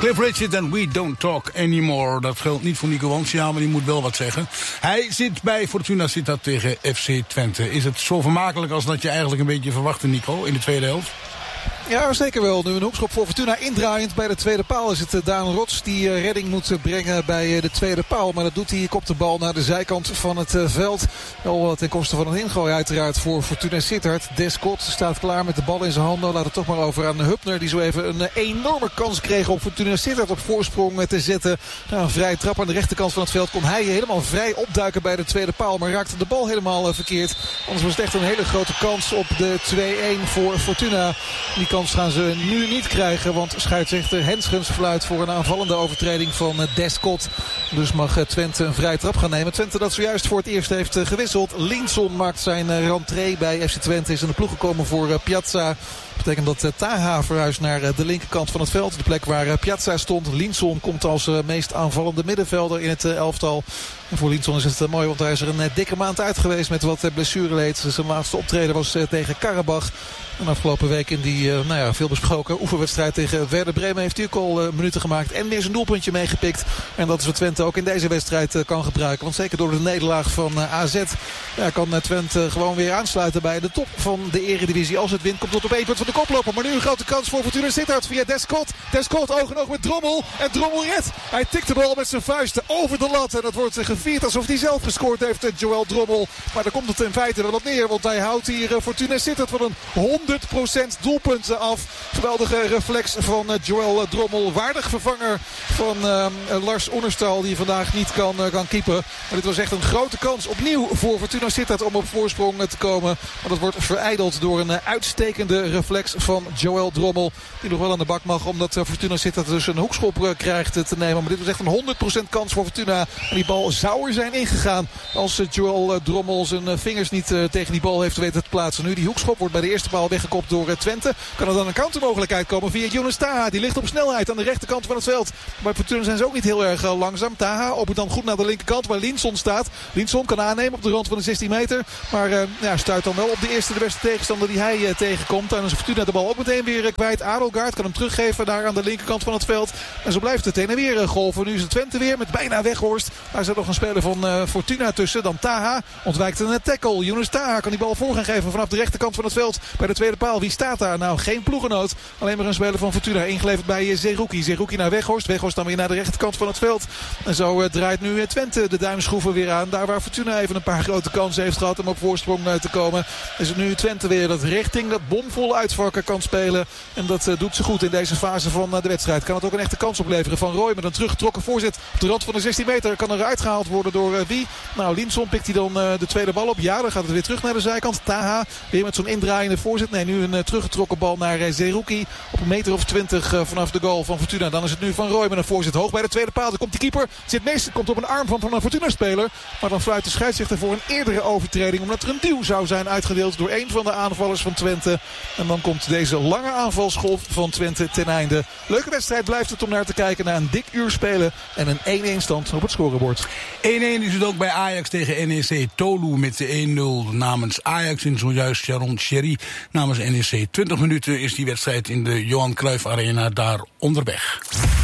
Cliff Richard en We Don't Talk Anymore. Dat geldt niet voor Nico Wansja, maar die moet wel wat zeggen. Hij zit bij Fortuna Sittard tegen FC Twente. Is het zo vermakelijk als dat je eigenlijk een beetje verwachtte, Nico, in de tweede helft? Ja, zeker wel. Nu een hoekschop voor Fortuna indraaiend bij de tweede paal is het Daan Rots die redding moet brengen bij de tweede paal. Maar dat doet hij. Kopt de bal naar de zijkant van het veld. Wel ten koste van een ingooi uiteraard voor Fortuna Sittard. Descott staat klaar met de bal in zijn handen. Laat het toch maar over aan Hupner die zo even een enorme kans kreeg om Fortuna Sittard op voorsprong te zetten. Nou, een vrije trap aan de rechterkant van het veld kon hij helemaal vrij opduiken bij de tweede paal. Maar raakte de bal helemaal verkeerd. Anders was het echt een hele grote kans op de 2-1 voor Fortuna. Die kans gaan ze nu niet krijgen, want scheidsrechter Henschens fluit voor een aanvallende overtreding van Descott. Dus mag Twente een vrije trap gaan nemen. Twente dat zojuist voor het eerst heeft gewisseld. Linson maakt zijn rentree bij FC Twente. Is in de ploeg gekomen voor Piazza. Dat betekent dat Taha verhuist naar de linkerkant van het veld. De plek waar Piazza stond. Linson komt als meest aanvallende middenvelder in het elftal. En voor Linson is het mooi, want hij is er een dikke maand uit geweest met wat blessureleed. Zijn laatste optreden was tegen Karabach. En afgelopen week in die veel besproken oefenwedstrijd tegen Werder Bremen heeft hij ook al minuten gemaakt. En weer zijn doelpuntje meegepikt. En dat is wat Twente ook in deze wedstrijd kan gebruiken. Want zeker door de nederlaag van AZ kan Twente gewoon weer aansluiten bij de top van de eredivisie. Als het wint komt tot op 1 punt van de koploper. Maar nu een grote kans voor Fortuna Sittard via Descott. Descott oog in oog met Drommel. En Drommel redt. Hij tikt de bal met zijn vuisten over de lat. En dat wordt gevierd alsof hij zelf gescoord heeft, Joël Drommel. Maar daar komt het in feite wel op neer. Want hij houdt hier Fortuna Sittard van een 100% doelpunten af. Geweldige reflex van Joël Drommel. Waardig vervanger van Lars Oenerstal die vandaag niet kan keepen. Maar dit was echt een grote kans opnieuw voor Fortuna Sittard om op voorsprong te komen. Maar dat wordt verijdeld door een uitstekende reflex van Joël Drommel. Die nog wel aan de bak mag omdat Fortuna Sittard dus een hoekschop krijgt te nemen. Maar dit was echt een 100% kans voor Fortuna. En die bal zou er zijn ingegaan als Joël Drommel zijn vingers niet tegen die bal heeft weten te plaatsen. Nu die hoekschop wordt bij de eerste paal weggekopt door Twente. Kan er dan een countermogelijkheid komen via Younes Taha. Die ligt op snelheid aan de rechterkant van het veld. Bij Fortuna zijn ze ook niet heel erg langzaam. Taha opent dan goed naar de linkerkant waar Linson staat. Linson kan aannemen op de rand van de 16 meter. Maar stuit dan wel op de beste tegenstander die hij tegenkomt. En dan is Fortuna de bal ook meteen weer kwijt. Adelgaard kan hem teruggeven daar aan de linkerkant van het veld. En zo blijft het heen en weer golven. Nu is het Twente weer met bijna Weghorst. Daar zit nog een speler van Fortuna tussen. Dan Taha ontwijkt een tackle. Younes Taha kan die bal voor gaan geven vanaf de rechterkant van het veld. Bij de tweede paal. Wie staat daar? Nou, geen ploegenoot. Alleen maar een speler van Fortuna. Ingeleverd bij Zerouki. Zerouki naar Weghorst. Weghorst dan weer naar de rechterkant van het veld. En zo draait nu Twente de duimschroeven weer aan. Daar waar Fortuna even een paar grote kansen heeft gehad om op voorsprong te komen. Is het nu Twente weer dat richting dat bomvolle uitvakken kan spelen. En dat doet ze goed in deze fase van de wedstrijd. Kan het ook een echte kans opleveren van Roy met een teruggetrokken voorzet. Op de rand van de 16 meter kan er uitgehaald worden door wie? Nou, Linson pikt hij dan de tweede bal op. Ja, dan gaat het weer terug naar de zijkant. Taha weer met zo'n indraaiende voorzet. Nee, nu een teruggetrokken bal naar Zerouki. Op een meter of 20 vanaf de goal van Fortuna. Dan is het nu van Roy met een voorzet hoog bij de tweede paal. Dan komt die keeper. Zit meest komt op een arm van een Fortuna-speler. Maar dan fluit de scheidsrechter voor een eerdere overtreding. Omdat er een duw zou zijn uitgedeeld door een van de aanvallers van Twente. En dan komt deze lange aanvalsgolf van Twente ten einde. Leuke wedstrijd blijft het om naar te kijken. Na een dik uur spelen en een 1-1 stand op het scorebord. 1-1 is het ook bij Ajax tegen NEC. Tolu met de 1-0 namens Ajax. En zojuist Sharon Sherry namens NEC. 20 minuten is die wedstrijd in de Johan Cruijff Arena daar onderweg.